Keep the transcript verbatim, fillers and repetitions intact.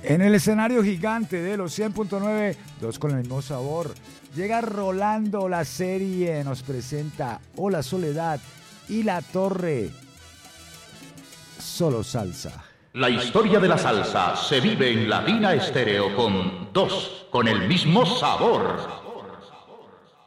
En el escenario gigante de los cien punto nueve, dos con el mismo sabor, llega Rolando La Serie, nos presenta Hola Soledad y La Torre, solo salsa. La historia de la salsa se vive en Latina Estéreo con dos con el mismo sabor.